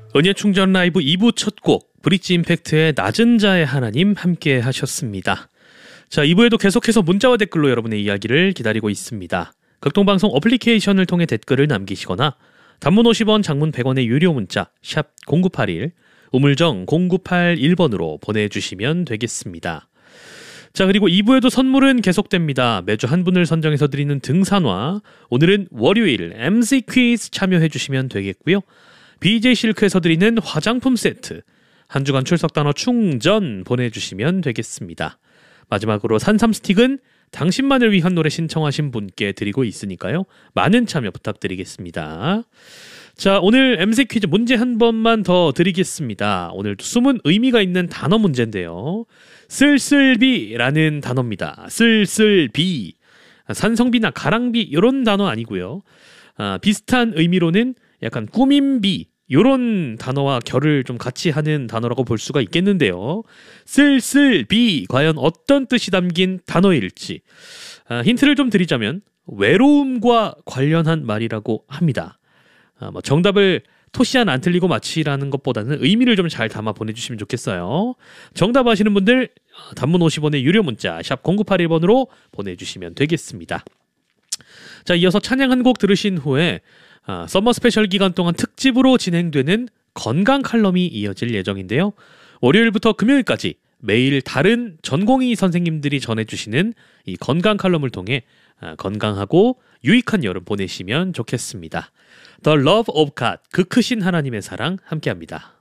은혜 충전 라이브 2부 첫 곡 브릿지 임팩트의 낮은 자의 하나님 함께 하셨습니다. 자, 2부에도 계속해서 문자와 댓글로 여러분의 이야기를 기다리고 있습니다. 극동방송 어플리케이션을 통해 댓글을 남기시거나 단문 50원, 장문 100원의 유료 문자 샵 0981 우물정 0981번으로 보내주시면 되겠습니다. 자, 그리고 2부에도 선물은 계속됩니다. 매주 한 분을 선정해서 드리는 등산화, 오늘은 월요일 MC 퀴즈 참여해 주시면 되겠고요. BJ 실크에서 드리는 화장품 세트, 한 주간 출석 단어 충전 보내주시면 되겠습니다. 마지막으로 산삼 스틱은 당신만을 위한 노래 신청하신 분께 드리고 있으니까요. 많은 참여 부탁드리겠습니다. 자, 오늘 MC 퀴즈 문제 한 번만 더 드리겠습니다. 오늘도 숨은 의미가 있는 단어 문제인데요. 쓸쓸비라는 단어입니다. 쓸쓸비. 산성비나 가랑비 이런 단어 아니고요. 비슷한 의미로는 약간 꾸민비 이런 단어와 결을 좀 같이 하는 단어라고 볼 수가 있겠는데요. 쓸쓸비 과연 어떤 뜻이 담긴 단어일지 힌트를 좀 드리자면 외로움과 관련한 말이라고 합니다. 정답을 토시안 안 틀리고 맞히라는 것보다는 의미를 좀 잘 담아 보내주시면 좋겠어요. 정답 아시는 분들 단문 50원의 유료 문자 샵 0981번으로 보내주시면 되겠습니다. 자, 이어서 찬양 한 곡 들으신 후에 서머 스페셜 기간 동안 특집으로 진행되는 건강 칼럼이 이어질 예정인데요. 월요일부터 금요일까지 매일 다른 전공의 선생님들이 전해주시는 이 건강 칼럼을 통해 건강하고 유익한 여름 보내시면 좋겠습니다. The Love of God, 그 크신 하나님의 사랑 함께합니다.